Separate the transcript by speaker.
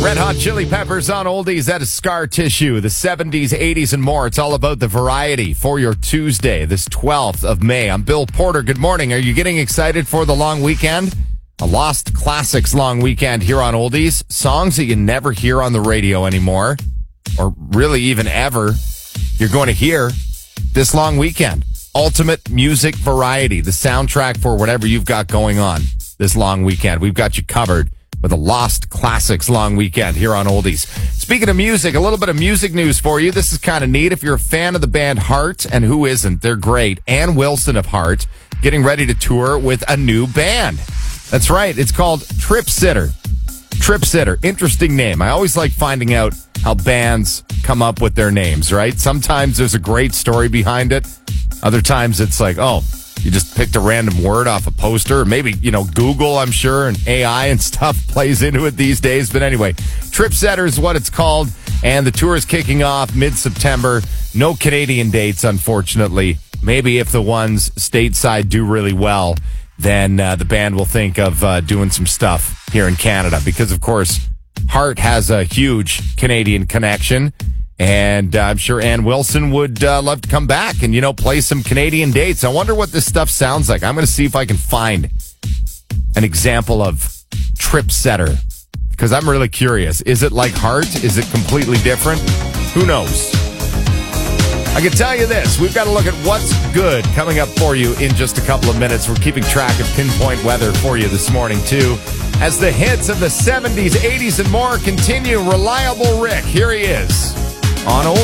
Speaker 1: Red Hot Chili Peppers on Oldies. That is Scar Tissue, the 70s, 80s, and more. It's all about the variety for your Tuesday, this 12th of May. I'm Bill Porter. Good morning. Are you getting excited for the long weekend? A Lost Classics long weekend here on Oldies. Songs that you never hear on the radio anymore, or really even ever, you're going to hear this long weekend. Ultimate music variety, the soundtrack for whatever you've got going on this long weekend. We've got you covered with a Lost Classics long weekend here on Oldies. Speaking of music, a little bit of music news for you. This is kind of neat. If you're a fan of the band Heart, and who isn't, they're great. Ann Wilson of Heart getting ready to tour with a new band. That's right. It's called Trip Sitter. Trip Sitter. Interesting name. I always like finding out how bands come up with their names, right? Sometimes there's a great story behind it. Other times it's like, oh, you just picked a random word off a poster. Maybe, Google, I'm sure, and AI and stuff plays into it these days. But anyway, Trip Sitter is what it's called. And the tour is kicking off mid-September. No Canadian dates, unfortunately. Maybe if the ones stateside do really well, then the band will think of doing some stuff here in Canada. Because, of course, Heart has a huge Canadian connection. And I'm sure Ann Wilson would love to come back and, play some Canadian dates. I wonder what this stuff sounds like. I'm going to see if I can find an example of Trip Sitter, because I'm really curious. Is it like Heart? Is it completely different? Who knows? I can tell you this. We've got to look at what's good coming up for you in just a couple of minutes. We're keeping track of pinpoint weather for you this morning, too. As the hits of the 70s, 80s, and more continue, Reliable Rick, here he is on Old